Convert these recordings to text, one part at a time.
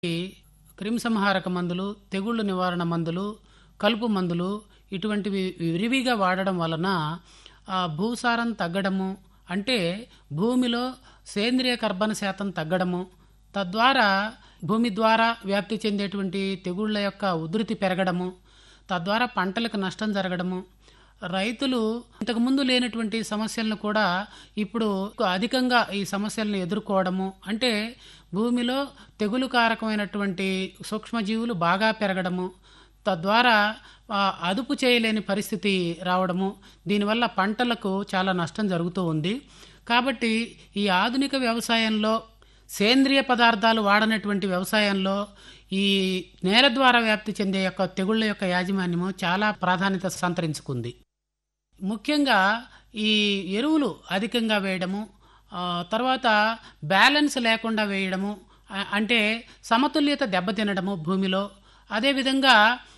ఈ క్రిమిసంహారక మందులు, తెగుళ్ళు నివారణ మందులు, కలుపు మందులు ఇటువంటివి విరివిగా వాడడం వలన భూసారం తగ్గడము, అంటే భూమిలో సేంద్రియ కర్బన శాతం తగ్గడము, తద్వారా భూమి ద్వారా వ్యాప్తి చెందేటువంటి తెగుళ్ల యొక్క ఉధృతి పెరగడము, తద్వారా పంటలకు నష్టం జరగడము, రైతులు ఇంతకుముందు లేనటువంటి సమస్యలను కూడా ఇప్పుడు అధికంగా ఈ సమస్యలను ఎదుర్కోవడము, అంటే భూమిలో తెగులు కారకమైనటువంటి సూక్ష్మజీవులు బాగా పెరగడము, తద్వారా అదుపు చేయలేని పరిస్థితి రావడము, దీనివల్ల పంటలకు చాలా నష్టం జరుగుతూ ఉంది. కాబట్టి ఈ ఆధునిక వ్యవసాయంలో సేంద్రియ పదార్థాలు వాడనటువంటి వ్యవసాయంలో ఈ నేల ద్వారా వ్యాప్తి చెందే యొక్క తెగుళ్ల యొక్క యాజమాన్యము చాలా ప్రాధాన్యత సంతరించుకుంది. ముఖ్యంగా ఈ ఎరువులు అధికంగా వేయడము, తర్వాత బ్యాలెన్స్ లేకుండా వేయడము, అంటే సమతుల్యత దెబ్బతినడము భూమిలో, అదేవిధంగా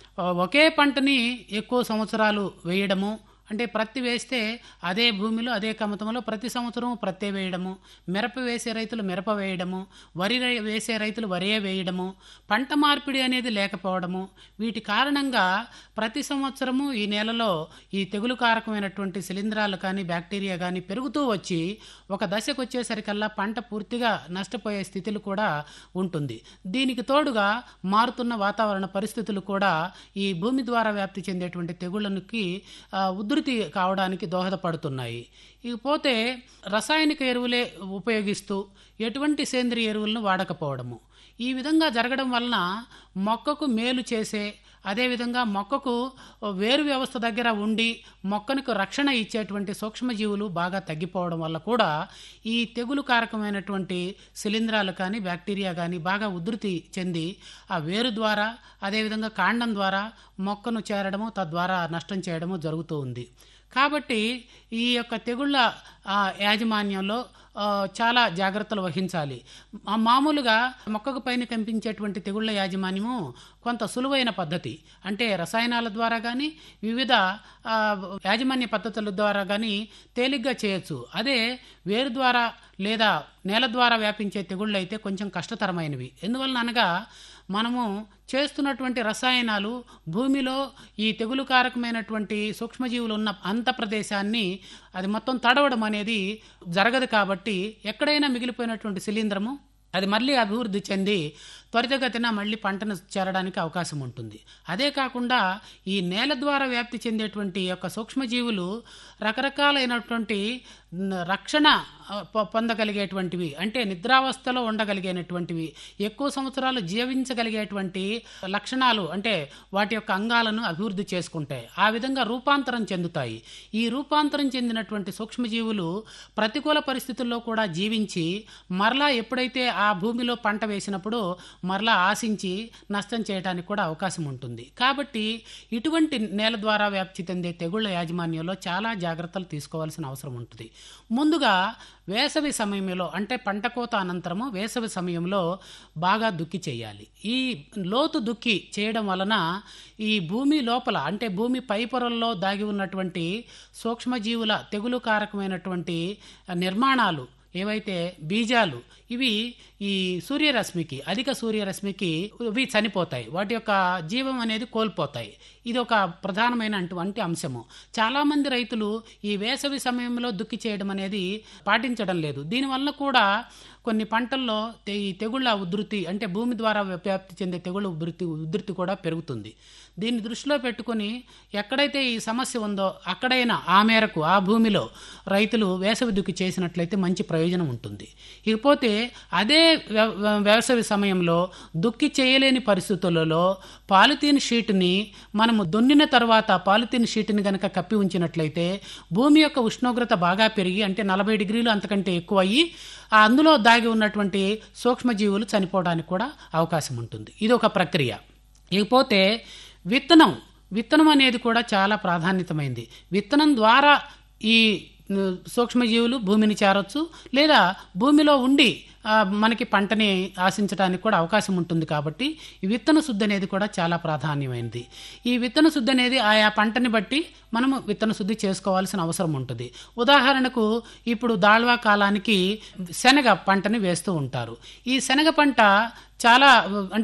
ఒకే పంటని ఎక్కువ సంవత్సరాలు వేయడము, అంటే ప్రత్తి వేస్తే అదే భూమిలో అదే కమతంలో ప్రతి సంవత్సరం ప్రత్తే వేయడము, మిరప వేసే రైతులు మిరప వేయడము, వరి వేసే రైతులు వరియే వేయడము, పంట మార్పిడి అనేది లేకపోవడము, వీటి కారణంగా ప్రతి సంవత్సరము ఈ నేలలో ఈ తెగులు కారకమైనటువంటి శిలీంధ్రాలు కానీ బ్యాక్టీరియా కానీ పెరుగుతూ వచ్చి ఒక దశకు వచ్చేసరికల్లా పంట పూర్తిగా నష్టపోయే స్థితులు కూడా ఉంటుంది. దీనికి తోడుగా మారుతున్న వాతావరణ పరిస్థితులు కూడా ఈ భూమి ద్వారా వ్యాప్తి చెందేటువంటి తెగుళ్ళకి ఉధృతి కావడానికి దోహదపడుతున్నాయి. ఇకపోతే రసాయనిక ఎరువులే ఉపయోగిస్తూ ఎటువంటి సేంద్రియ ఎరువులను వాడకపోవడము, ఈ విధంగా జరగడం వలన మొక్కకు మేలు చేసే, అదేవిధంగా మొక్కకు వేరు వ్యవస్థ దగ్గర ఉండి మొక్కనికి రక్షణ ఇచ్చేటువంటి సూక్ష్మజీవులు బాగా తగ్గిపోవడం వల్ల కూడా ఈ తెగులు కారకమైనటువంటి శిలీంధ్రాలు కానీ బ్యాక్టీరియా కానీ బాగా ఉధృతి చెంది ఆ వేరు ద్వారా అదేవిధంగా కాండం ద్వారా మొక్కను చేరడము, తద్వారా నష్టం చేయడము జరుగుతూ ఉంది. కాబట్టి ఈ యొక్క తెగుళ్ళ యాజమాన్యంలో చాలా జాగ్రత్తలు వహించాలి. మామూలుగా మొక్కకు పైన కనిపించేటువంటి తెగుళ్ల యాజమాన్యము కొంత సులువైన పద్ధతి, అంటే రసాయనాల ద్వారా కానీ వివిధ యాజమాన్య పద్ధతుల ద్వారా కానీ తేలిగ్గా చేయొచ్చు. అదే వేరు ద్వారా లేదా నేల ద్వారా వ్యాపించే తెగుళ్ళు అయితే కొంచెం కష్టతరమైనవి. ఎందువలన అనగా మనము చేస్తున్నటువంటి రసాయనాలు భూమిలో ఈ తెగులు కారకమైనటువంటి సూక్ష్మజీవులు ఉన్న అంత ప్రదేశాన్ని అది మొత్తం తడవడం అనేది జరగదు. కాబట్టి ఎక్కడైనా మిగిలిపోయినటువంటి శిలీంధ్రము అది మళ్ళీ అభివృద్ధి చెంది త్వరితగతిన మళ్ళీ పంటను చేరడానికి అవకాశం ఉంటుంది. అదే కాకుండా ఈ నేల ద్వారా వ్యాప్తి చెందేటువంటి యొక్క సూక్ష్మజీవులు రకరకాలైనటువంటి రక్షణ పొందగలిగేటువంటివి, అంటే నిద్రావస్థలో ఉండగలిగేటువంటివి, ఎక్కువ సంవత్సరాలు జీవించగలిగేటువంటి లక్షణాలు, అంటే వాటి యొక్క అంగాలను అభివృద్ధి చేసుకుంటాయి. ఆ విధంగా రూపాంతరం చెందుతాయి. ఈ రూపాంతరం చెందినటువంటి సూక్ష్మజీవులు ప్రతికూల పరిస్థితుల్లో కూడా జీవించి మరలా ఎప్పుడైతే ఆ భూమిలో పంట వేసినప్పుడు మరలా ఆశించి నష్టం చేయడానికి కూడా అవకాశం ఉంటుంది. కాబట్టి ఇటువంటి నేల ద్వారా వ్యాప్తి చెందే తెగుళ్ల యాజమాన్యంలో చాలా జాగ్రత్తలు తీసుకోవాల్సిన అవసరం ఉంటుంది. ముందుగా వేసవి సమయంలో, అంటే పంట కోత అనంతరము వేసవి సమయంలో బాగా దుక్కి చేయాలి. ఈ లోతు దుక్కి చేయడం వలన ఈ భూమి లోపల, అంటే భూమి పై పొరల్లో దాగి ఉన్నటువంటి సూక్ష్మజీవుల తెగులు కారకమైనటువంటి నిర్మాణాలు ఏవైతే బీజాలు, ఇవి ఈ సూర్యరశ్మికి, అధిక సూర్యరశ్మికి ఇవి చనిపోతాయి, వాటి యొక్క జీవం అనేది కోల్పోతాయి. ఇది ఒక ప్రధానమైనటువంటి అంశము. చాలామంది రైతులు ఈ వేసవి సమయంలో దుక్కి చేయడం అనేది పాటించడం లేదు. దీనివల్ల కూడా కొన్ని పంటల్లో ఈ తెగుళ్ళ ఉధృతి, అంటే భూమి ద్వారా వ్యాప్తి చెందే తెగుళ్ళ ఉధృతి కూడా పెరుగుతుంది. దీన్ని దృష్టిలో పెట్టుకుని ఎక్కడైతే ఈ సమస్య ఉందో అక్కడైనా ఆ మేరకు ఆ భూమిలో రైతులు వేసవి దుక్కి చేసినట్లయితే మంచి ప్రయోజనం ఉంటుంది. ఇకపోతే అదే వేసవి సమయంలో దుక్కి చేయలేని పరిస్థితులలో పాలిథీన్ షీట్ని మనము దున్నిన తర్వాత పాలిథీన్ షీట్ని కనుక కప్పి ఉంచినట్లయితే భూమి యొక్క ఉష్ణోగ్రత బాగా పెరిగి, అంటే 40 డిగ్రీలు అంతకంటే ఎక్కువ అయ్యి అందులో దాగి ఉన్నటువంటి సూక్ష్మజీవులు చనిపోవడానికి కూడా అవకాశం ఉంటుంది. ఇది ఒక ప్రక్రియ. ఇకపోతే విత్తనం అనేది కూడా చాలా ప్రాధాన్యతమైంది. విత్తనం ద్వారా ఈ సూక్ష్మజీవులు భూమిని చేరొచ్చు, లేదా భూమిలో ఉండి మనకి పంటని ఆశించడానికి కూడా అవకాశం ఉంటుంది. కాబట్టి ఈ విత్తన శుద్ధి అనేది కూడా చాలా ప్రాధాన్యమైనది. ఈ విత్తన శుద్ధి అనేది ఆయా పంటని బట్టి మనము విత్తన శుద్ధి చేసుకోవాల్సిన అవసరం ఉంటుంది. ఉదాహరణకు ఇప్పుడు దాళ్వా కాలానికి శనగ పంటని వేస్తూ ఉంటారు. ఈ శనగ పంట చాలా